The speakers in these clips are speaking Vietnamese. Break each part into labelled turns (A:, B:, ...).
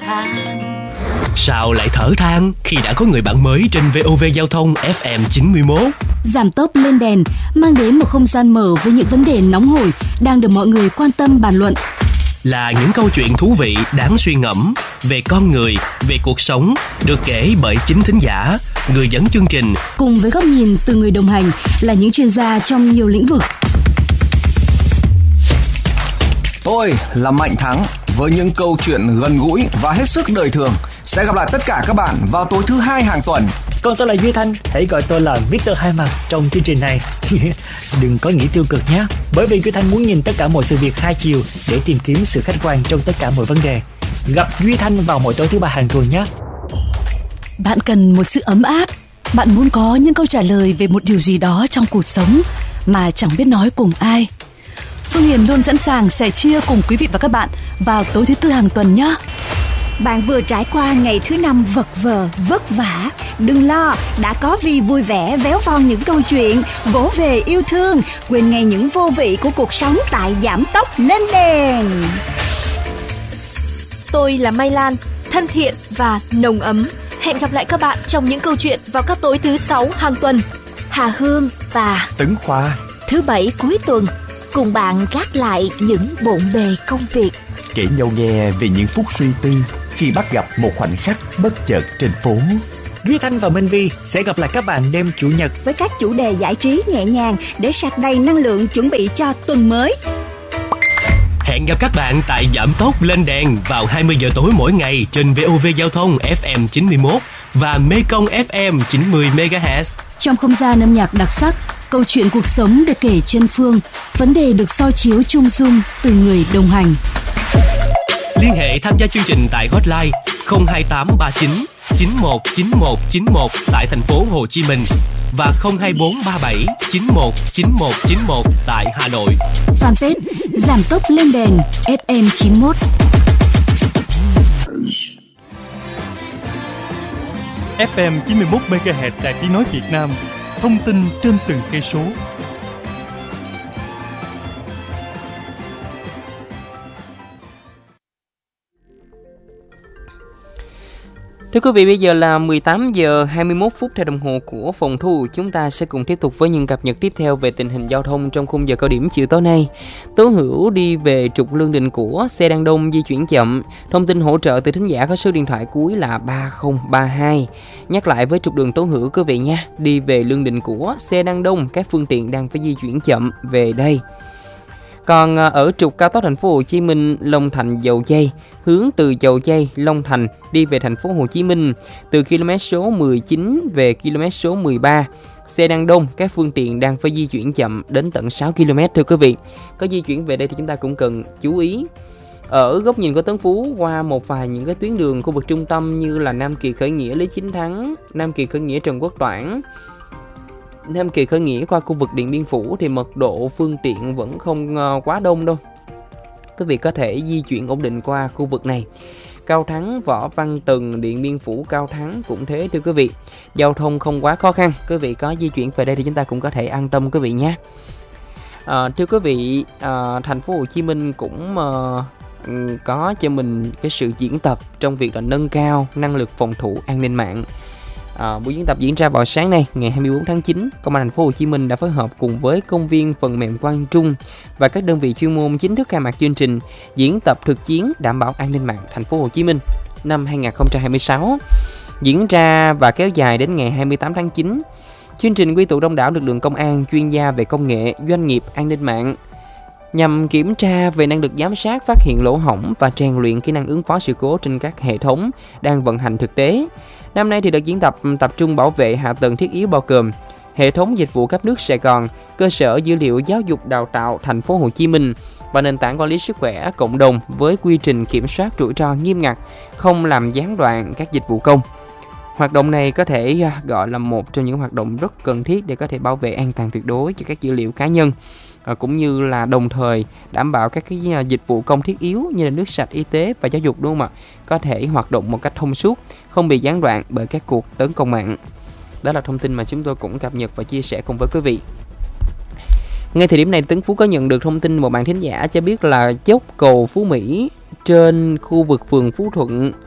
A: than.
B: Sao lại thở than khi đã có người bạn mới trên VOV Giao thông FM 91?
C: Giảm tốc lên đèn mang đến một không gian mở với những vấn đề nóng hổi đang được mọi người quan tâm bàn luận.
B: Là những câu chuyện thú vị đáng suy ngẫm về con người, về cuộc sống, được kể bởi chính thính giả, người dẫn chương trình,
C: cùng với góc nhìn từ người đồng hành là những chuyên gia trong nhiều lĩnh vực.
D: Tôi là Mạnh Thắng với những câu chuyện gần gũi và hết sức đời thường. Sẽ gặp lại tất cả các bạn vào tối thứ 2 hàng tuần.
E: Còn tôi là Duy Thanh, hãy gọi tôi là Mr. Hai Mặt trong chương trình này. Đừng có nghĩ tiêu cực nhé, bởi vì Duy Thanh muốn nhìn tất cả mọi sự việc hai chiều để tìm kiếm sự khách quan trong tất cả mọi vấn đề. Gặp Duy Thanh vào mỗi tối thứ 3 hàng tuần nhé.
C: Bạn cần một sự ấm áp, bạn muốn có những câu trả lời về một điều gì đó trong cuộc sống mà chẳng biết nói cùng ai. Phương Hiền luôn sẵn sàng sẻ chia cùng quý vị và các bạn vào tối thứ 4 hàng tuần nhé.
F: Bạn vừa trải qua ngày thứ 5 vật vờ, vất vả. Đừng lo, đã có Vi vui vẻ véo von những câu chuyện, vỗ về yêu thương, quên ngay những vô vị của cuộc sống tại Giảm tốc lên đèn.
G: Tôi là Mai Lan, thân thiện và nồng ấm. Hẹn gặp lại các bạn trong những câu chuyện vào các tối thứ 6 hàng tuần.
H: Hà Hương và
I: Tấn Khoa,
H: thứ 7 cuối tuần, cùng bạn gác lại những bộn bề công việc,
I: kể nhau nghe về những phút suy tư khi bắt gặp một khoảnh khắc bất chợt trên phố.
E: Duy Thanh và Minh Vi sẽ gặp lại các bạn đêm Chủ nhật
F: với các chủ đề giải trí nhẹ nhàng để sạc đầy năng lượng chuẩn bị cho tuần mới.
B: Hẹn gặp các bạn tại Giảm tốc lên đèn vào 20 giờ tối mỗi ngày trên VOV Giao thông FM 91 và Mekong FM 90 MHz.
C: Trong không gian âm nhạc đặc sắc, câu chuyện cuộc sống được kể chân phương, vấn đề được soi chiếu chung dung từ người đồng hành.
B: Liên hệ tham gia chương trình tại hotline 02839 919191 tại thành phố Hồ Chí Minh và 02437 919191 tại Hà Nội.
C: Fanpage Giảm tốc lên đèn FM 91.
J: FM 91 MHz Đài Tiếng nói Việt Nam, thông tin trên từng cây số.
K: Thưa quý vị, bây giờ là 18 giờ 21 phút theo đồng hồ của phòng thu. Chúng ta sẽ cùng tiếp tục với những cập nhật tiếp theo về tình hình giao thông trong khung giờ cao điểm chiều tối nay. Tố Hữu đi về trục Lương Định của, xe đang đông di chuyển chậm. Thông tin hỗ trợ từ thính giả có số điện thoại cuối là 3032. Nhắc lại với trục đường Tố Hữu quý vị nha, đi về Lương Định của, xe đang đông, các phương tiện đang phải di chuyển chậm về đây. Còn ở trục cao tốc thành phố Hồ Chí Minh Long Thành Dầu Giây, hướng từ Dầu Giây Long Thành đi về thành phố Hồ Chí Minh, từ km số 19 về km số 13, xe đang đông, các phương tiện đang phải di chuyển chậm đến tận 6 km. Thưa quý vị, có di chuyển về đây thì chúng ta cũng cần chú ý. Ở góc nhìn của Tấn Phú, qua một vài những cái tuyến đường khu vực trung tâm như là Nam Kỳ Khởi Nghĩa Lý Chính Thắng, Nam Kỳ Khởi Nghĩa Trần Quốc Toản, Nam Kỳ Khởi Nghĩa qua khu vực Điện Biên Phủ thì mật độ phương tiện vẫn không quá đông đâu. Quý vị có thể di chuyển ổn định qua khu vực này. Cao Thắng, Võ Văn Tần, Điện Biên Phủ, Cao Thắng cũng thế thưa quý vị. Giao thông không quá khó khăn. Quý vị có di chuyển về đây thì chúng ta cũng có thể an tâm quý vị nhé. Thưa quý vị, thành phố Hồ Chí Minh cũng có cho mình cái sự diễn tập trong việc là nâng cao năng lực phòng thủ an ninh mạng. Buổi diễn tập diễn ra vào sáng nay ngày 24 tháng 9, Công an thành phố Hồ Chí Minh đã phối hợp cùng với công viên phần mềm Quang Trung và các đơn vị chuyên môn chính thức khai mạc chương trình diễn tập thực chiến đảm bảo an ninh mạng thành phố Hồ Chí Minh năm 2026, diễn ra và kéo dài đến ngày 28 tháng 9. Chương trình quy tụ đông đảo lực lượng công an, chuyên gia về công nghệ, doanh nghiệp an ninh mạng nhằm kiểm tra về năng lực giám sát, phát hiện lỗ hổng và rèn luyện kỹ năng ứng phó sự cố trên các hệ thống đang vận hành thực tế. Năm nay thì đợt diễn tập trung bảo vệ hạ tầng thiết yếu bao gồm hệ thống dịch vụ cấp nước Sài Gòn, cơ sở dữ liệu giáo dục đào tạo thành phố Hồ Chí Minh và nền tảng quản lý sức khỏe cộng đồng với quy trình kiểm soát rủi ro nghiêm ngặt, không làm gián đoạn các dịch vụ công. Hoạt động này có thể gọi là một trong những hoạt động rất cần thiết để có thể bảo vệ an toàn tuyệt đối cho các dữ liệu cá nhân, cũng như là đồng thời đảm bảo các cái dịch vụ công thiết yếu như là nước sạch, y tế và giáo dục, đúng không ạ, có thể hoạt động một cách thông suốt, không bị gián đoạn bởi các cuộc tấn công mạng. Đó là thông tin mà chúng tôi cũng cập nhật và chia sẻ cùng với quý vị. Ngay thời điểm này, Tấn Phú có nhận được thông tin một bạn thính giả cho biết là dốc cầu Phú Mỹ trên khu vực phường Phú Thuận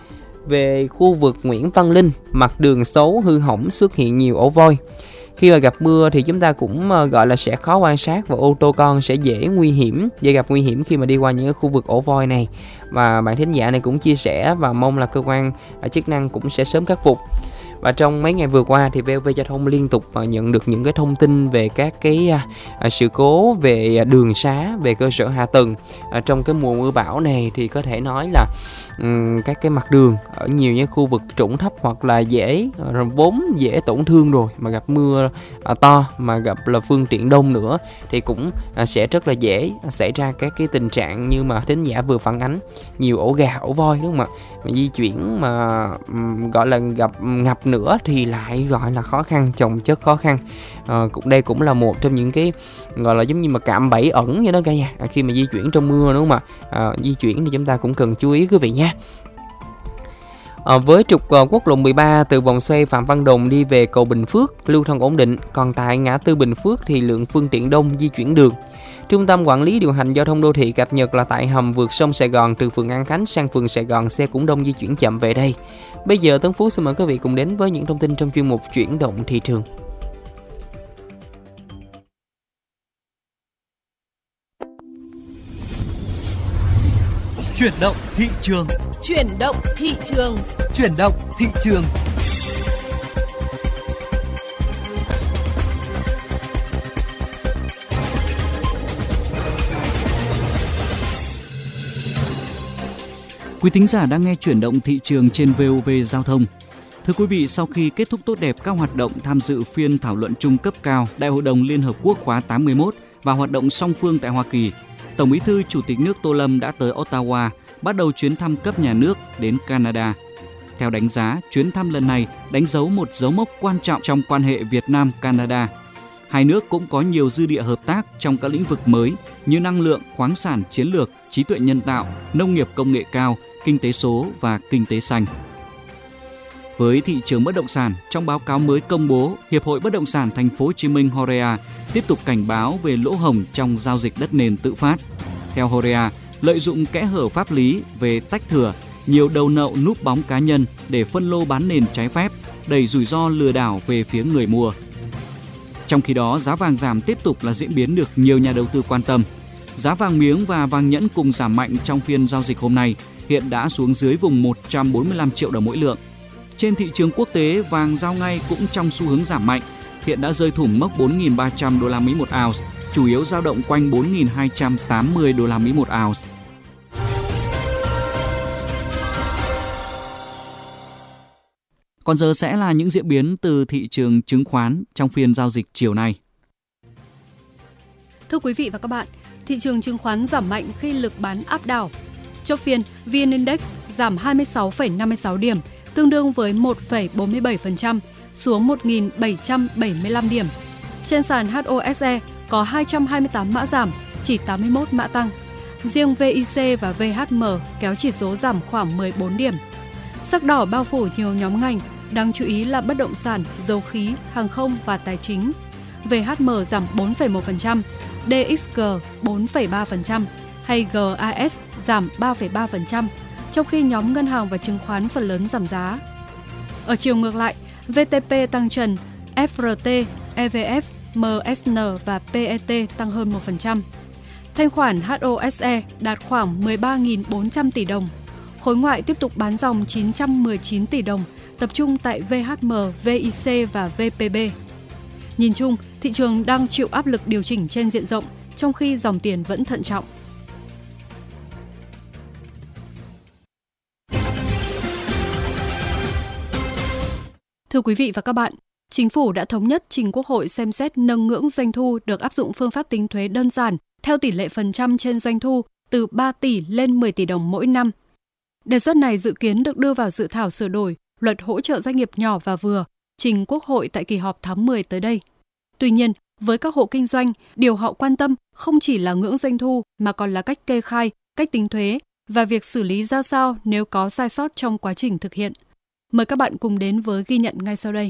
K: Về khu vực Nguyễn Văn Linh, mặt đường xấu hư hỏng, xuất hiện nhiều ổ voi. Khi mà gặp mưa thì chúng ta cũng gọi là sẽ khó quan sát và ô tô con sẽ dễ gặp nguy hiểm khi mà đi qua những cái khu vực ổ voi này. Và bạn thính giả này cũng chia sẻ và mong là cơ quan chức năng cũng sẽ sớm khắc phục. Và trong mấy ngày vừa qua thì VOV Giao thông liên tục nhận được những cái thông tin về các cái sự cố về đường xá, về cơ sở hạ tầng. Trong cái mùa mưa bão này thì có thể nói là các cái mặt đường ở nhiều những khu vực trũng thấp hoặc là vốn dễ tổn thương rồi, mà gặp mưa to mà gặp là phương tiện đông nữa thì cũng sẽ rất là dễ xảy ra các cái tình trạng như mà thính giả vừa phản ánh, nhiều ổ gà, ổ voi, đúng không ạ? Mà di chuyển mà gọi là gặp ngập nữa thì lại gọi là khó khăn, chồng chất khó khăn. Đây cũng là một trong những cái gọi là giống như mà cạm bẫy ẩn vậy đó cả nhà, khi mà di chuyển trong mưa, đúng không ạ? Di chuyển thì chúng ta cũng cần chú ý quý vị nha. Với trục quốc lộ 13 từ vòng xoay Phạm Văn Đồng đi về cầu Bình Phước lưu thông ổn định, còn tại ngã tư Bình Phước thì lượng phương tiện đông di chuyển đường. Trung tâm Quản lý Điều hành Giao thông Đô thị cập nhật là tại hầm vượt sông Sài Gòn từ phường An Khánh sang phường Sài Gòn, xe cũng đông di chuyển chậm về đây. Bây giờ Tấn Phú xin mời quý vị cùng đến với những thông tin trong chuyên mục Chuyển động thị trường.
B: Chuyển động thị trường.
A: Chuyển động thị trường.
B: Chuyển động thị trường.
L: Quý thính giả đang nghe Chuyển động thị trường trên VOV Giao thông. Thưa quý vị, sau khi kết thúc tốt đẹp các hoạt động tham dự phiên thảo luận chung cấp cao Đại hội đồng Liên Hợp Quốc khóa 81 và hoạt động song phương tại Hoa Kỳ, Tổng Bí thư Chủ tịch nước Tô Lâm đã tới Ottawa, bắt đầu chuyến thăm cấp nhà nước đến Canada. Theo đánh giá, chuyến thăm lần này đánh dấu một dấu mốc quan trọng trong quan hệ Việt Nam-Canada. Hai nước cũng có nhiều dư địa hợp tác trong các lĩnh vực mới như năng lượng, khoáng sản chiến lược, trí tuệ nhân tạo, nông nghiệp công nghệ cao, kinh tế số và kinh tế xanh. Với thị trường bất động sản, trong báo cáo mới công bố, Hiệp hội Bất động sản Thành phố Hồ Chí Minh Horea tiếp tục cảnh báo về lỗ hổng trong giao dịch đất nền tự phát. Theo Horea, lợi dụng kẽ hở pháp lý về tách thửa, nhiều đầu nậu núp bóng cá nhân để phân lô bán nền trái phép, đẩy rủi ro lừa đảo về phía người mua. Trong khi đó, giá vàng giảm tiếp tục là diễn biến được nhiều nhà đầu tư quan tâm. Giá vàng miếng và vàng nhẫn cùng giảm mạnh trong phiên giao dịch hôm nay, hiện đã xuống dưới vùng 145 triệu đồng mỗi lượng. Trên thị trường quốc tế, vàng giao ngay cũng trong xu hướng giảm mạnh, hiện đã rơi thủng mốc 4.300 đô la Mỹ một ounce, chủ yếu dao động quanh 4.280 đô la Mỹ một ounce. Còn giờ sẽ là những diễn biến từ thị trường chứng khoán trong phiên giao dịch chiều nay.
M: Thưa quý vị và các bạn, thị trường chứng khoán giảm mạnh khi lực bán áp đảo. Chốt phiên, VN Index giảm 26,56 điểm, tương đương với 1,47%, xuống 1.775 điểm. Trên sàn HOSE có 228 mã giảm, chỉ 81 mã tăng. Riêng VIC và VHM kéo chỉ số giảm khoảng 14 điểm. Sắc đỏ bao phủ nhiều nhóm ngành, đáng chú ý là bất động sản, dầu khí, hàng không và tài chính. VHM giảm 4,1%, DXG 4,3% hay GAS giảm 3,3%, trong khi nhóm ngân hàng và chứng khoán phần lớn giảm giá. Ở chiều ngược lại, VTP tăng trần, FRT, EVF, MSN và PET tăng hơn 1%. Thanh khoản HOSE đạt khoảng 13.400 tỷ đồng. Khối ngoại tiếp tục bán dòng 919 tỷ đồng, tập trung tại VHM, VIC và VPB. Nhìn chung, thị trường đang chịu áp lực điều chỉnh trên diện rộng, trong khi dòng tiền vẫn thận trọng. Thưa quý vị và các bạn, Chính phủ đã thống nhất trình Quốc hội xem xét nâng ngưỡng doanh thu được áp dụng phương pháp tính thuế đơn giản theo tỷ lệ phần trăm trên doanh thu từ 3 tỷ lên 10 tỷ đồng mỗi năm. Đề xuất này dự kiến được đưa vào dự thảo sửa đổi Luật hỗ trợ doanh nghiệp nhỏ và vừa, trình Quốc hội tại kỳ họp tháng 10 tới đây. Tuy nhiên, với các hộ kinh doanh, điều họ quan tâm không chỉ là ngưỡng doanh thu mà còn là cách kê khai, cách tính thuế và việc xử lý ra sao nếu có sai sót trong quá trình thực hiện. Mời các bạn cùng đến với ghi nhận ngay sau đây.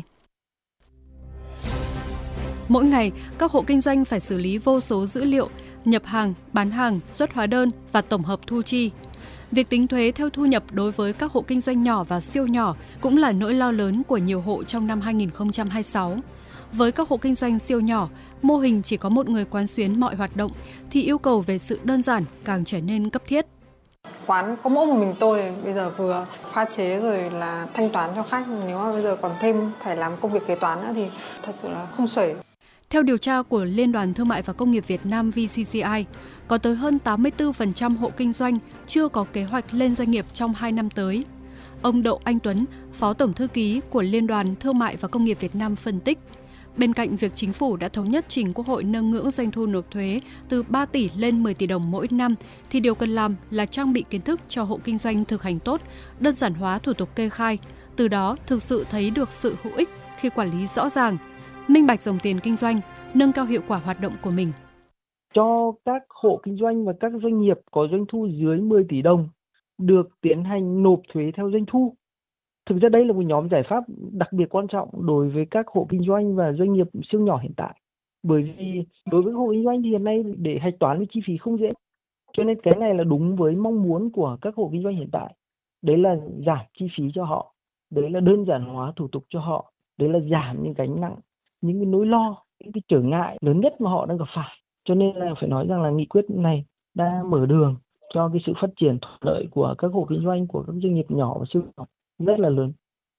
M: Mỗi ngày, các hộ kinh doanh phải xử lý vô số dữ liệu, nhập hàng, bán hàng, xuất hóa đơn và tổng hợp thu chi. Việc tính thuế theo thu nhập đối với các hộ kinh doanh nhỏ và siêu nhỏ cũng là nỗi lo lớn của nhiều hộ trong năm 2026. Với các hộ kinh doanh siêu nhỏ, mô hình chỉ có một người quán xuyến mọi hoạt động thì yêu cầu về sự đơn giản càng trở nên cấp thiết.
N: Quán có mỗi một mình tôi, bây giờ vừa pha chế rồi là thanh toán cho khách, nếu mà bây giờ còn thêm phải làm công việc kế toán nữa thì thật sự là không xuể.
M: Theo điều tra của Liên đoàn Thương mại và Công nghiệp Việt Nam VCCI, có tới hơn 84% hộ kinh doanh chưa có kế hoạch lên doanh nghiệp trong 2 năm tới. Ông Đậu Anh Tuấn, Phó Tổng Thư ký của Liên đoàn Thương mại và Công nghiệp Việt Nam phân tích, bên cạnh việc chính phủ đã thống nhất trình Quốc hội nâng ngưỡng doanh thu nộp thuế từ 3 tỷ lên 10 tỷ đồng mỗi năm, thì điều cần làm là trang bị kiến thức cho hộ kinh doanh thực hành tốt, đơn giản hóa thủ tục kê khai, từ đó thực sự thấy được sự hữu ích khi quản lý rõ ràng, minh bạch dòng tiền kinh doanh, nâng cao hiệu quả hoạt động của mình.
O: Cho các hộ kinh doanh và các doanh nghiệp có doanh thu dưới 10 tỷ đồng được tiến hành nộp thuế theo doanh thu. Thực ra đây là một nhóm giải pháp đặc biệt quan trọng đối với các hộ kinh doanh và doanh nghiệp siêu nhỏ hiện tại. Bởi vì đối với hộ kinh doanh thì hiện nay để hạch toán với chi phí không dễ. Cho nên cái này là đúng với mong muốn của các hộ kinh doanh hiện tại. Đấy là giảm chi phí cho họ. Đấy là đơn giản hóa thủ tục cho họ. Đấy là giảm những gánh nặng, những cái nỗi lo, những cái trở ngại lớn nhất mà họ đang gặp phải. Cho nên là phải nói rằng là nghị quyết này đã mở đường cho cái sự phát triển thuận lợi của các hộ kinh doanh, của các doanh nghiệp nhỏ và siêu nhỏ rất là lớn.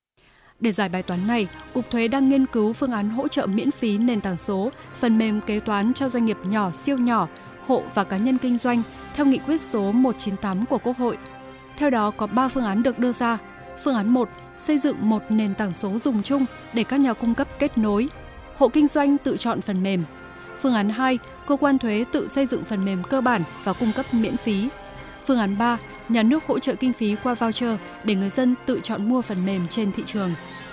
M: Để giải bài toán này, Cục Thuế đang nghiên cứu phương án hỗ trợ miễn phí nền tảng số, phần mềm kế toán cho doanh nghiệp nhỏ, siêu nhỏ, hộ và cá nhân kinh doanh theo nghị quyết số 198 của Quốc hội. Theo đó có 3 phương án được đưa ra. Phương án 1, xây dựng một nền tảng số dùng chung để các nhà cung cấp kết nối. Hộ kinh doanh tự chọn phần mềm. Phương án 2, cơ quan thuế tự xây dựng phần mềm cơ bản và cung cấp miễn phí. Phương án 3, nhà nước hỗ trợ kinh phí qua voucher để người dân tự chọn mua phần mềm trên thị trường.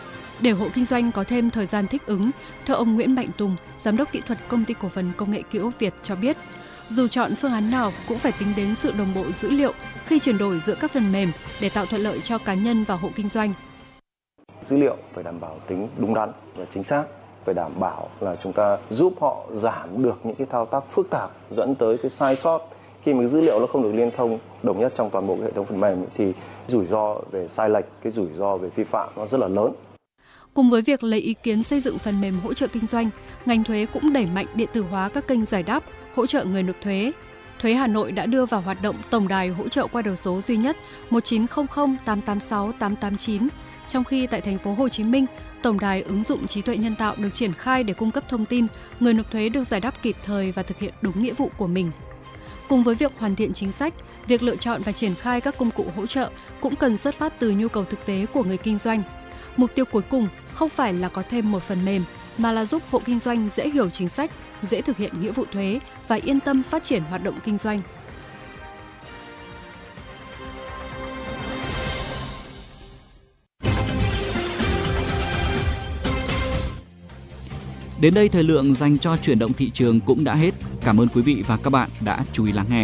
M: Để hộ kinh doanh có thêm thời gian thích ứng, theo ông Nguyễn Mạnh Tùng, Giám đốc kỹ thuật Công ty Cổ phần Công nghệ Kỹ ốt Việt cho biết, dù chọn phương án nào cũng phải tính đến sự đồng bộ dữ liệu khi chuyển đổi giữa các phần mềm để tạo thuận lợi cho cá nhân và hộ kinh doanh.
P: Dữ liệu phải đảm bảo tính đúng đắn và chính xác, phải đảm bảo là chúng ta giúp họ giảm được những cái thao tác phức tạp dẫn tới cái sai sót. Khi mà dữ liệu nó không được liên thông đồng nhất trong toàn bộ cái hệ thống phần mềm thì rủi ro về sai lệch, cái rủi ro về vi phạm nó rất là lớn.
M: Cùng với việc lấy ý kiến xây dựng phần mềm hỗ trợ kinh doanh, ngành thuế cũng đẩy mạnh điện tử hóa các kênh giải đáp, hỗ trợ người nộp thuế. Thuế Hà Nội đã đưa vào hoạt động tổng đài hỗ trợ qua đầu số duy nhất 1900 886 889, trong khi tại thành phố Hồ Chí Minh, tổng đài ứng dụng trí tuệ nhân tạo được triển khai để cung cấp thông tin, người nộp thuế được giải đáp kịp thời và thực hiện đúng nghĩa vụ của mình. Cùng với việc hoàn thiện chính sách, việc lựa chọn và triển khai các công cụ hỗ trợ cũng cần xuất phát từ nhu cầu thực tế của người kinh doanh. Mục tiêu cuối cùng không phải là có thêm một phần mềm, mà là giúp hộ kinh doanh dễ hiểu chính sách, dễ thực hiện nghĩa vụ thuế và yên tâm phát triển hoạt động kinh doanh.
L: Đến đây thời lượng dành cho chuyển động thị trường cũng đã hết. Cảm ơn quý vị và các bạn đã chú ý lắng nghe.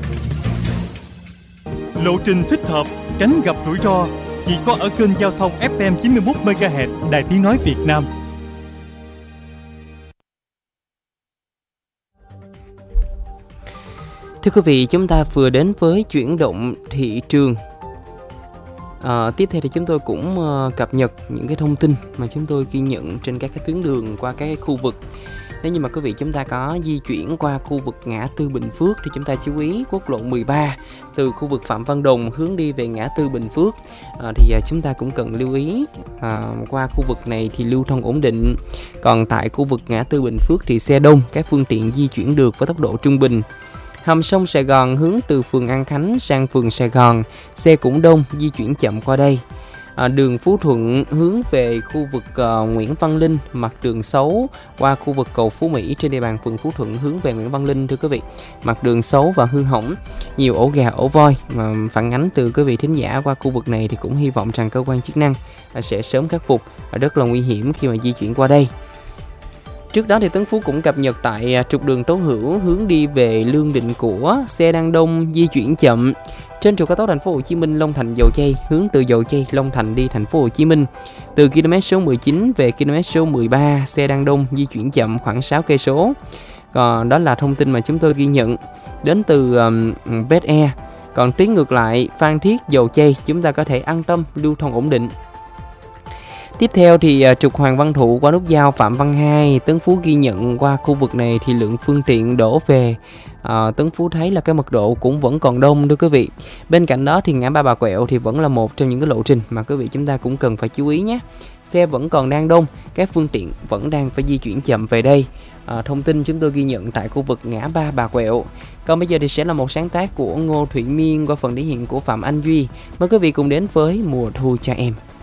J: Lộ trình thích hợp, tránh gặp rủi ro chỉ có ở kênh giao thông FM 91 MHz Đài Tiếng nói Việt Nam.
K: Thưa quý vị, chúng ta vừa đến với chuyển động thị trường. Tiếp theo thì chúng tôi cũng cập nhật những cái thông tin mà chúng tôi ghi nhận trên các cái tuyến đường qua các cái khu vực. Nếu như mà quý vị chúng ta có di chuyển qua khu vực ngã tư Bình Phước thì chúng ta chú ý quốc lộ 13 từ khu vực Phạm Văn Đồng hướng đi về ngã tư Bình Phước thì chúng ta cũng cần lưu ý qua khu vực này thì lưu thông ổn định. Còn tại khu vực ngã tư Bình Phước thì xe đông, các phương tiện di chuyển được với tốc độ trung bình. Hầm sông Sài Gòn hướng từ phường An Khánh sang phường Sài Gòn, xe cũng đông, di chuyển chậm qua đây. Đường Phú Thuận hướng về khu vực Nguyễn Văn Linh, mặt đường xấu qua khu vực cầu Phú Mỹ trên địa bàn phường Phú Thuận hướng về Nguyễn Văn Linh. Thưa quý vị, mặt đường xấu và hư hỏng, nhiều ổ gà ổ voi mà phản ánh từ quý vị thính giả qua khu vực này thì cũng hy vọng rằng cơ quan chức năng sẽ sớm khắc phục, rất là nguy hiểm khi mà di chuyển qua đây. Trước đó thì Tấn Phú cũng cập nhật tại trục đường Tố Hữu hướng đi về Lương Định Của, xe đang đông, di chuyển chậm. Trên trục cao tốc thành phố Hồ Chí Minh Long Thành Dầu Giây hướng từ Dầu Giây Long Thành đi thành phố Hồ Chí Minh, từ km số 19 về km số 13, xe đang đông, di chuyển chậm khoảng 6 cây số. Còn đó là thông tin mà chúng tôi ghi nhận đến từ Best Air. Còn tuyến ngược lại Phan Thiết Dầu Chây chúng ta có thể an tâm lưu thông ổn định. Tiếp theo thì trục Hoàng Văn Thụ qua nút giao Phạm Văn Hai, Tân Phú ghi nhận qua khu vực này thì lượng phương tiện đổ về Tân Phú thấy là cái mật độ cũng vẫn còn đông thưa quý vị. Bên cạnh đó thì ngã ba Bà Quẹo thì vẫn là một trong những cái lộ trình mà quý vị chúng ta cũng cần phải chú ý nhé. Xe vẫn còn đang đông, các phương tiện vẫn đang phải di chuyển chậm về đây. Thông tin chúng tôi ghi nhận tại khu vực ngã ba Bà Quẹo. Còn bây giờ thì sẽ là một sáng tác của Ngô Thủy Miên qua phần thể hiện của Phạm Anh Duy. Mời quý vị cùng đến với Mùa Thu Cho Em.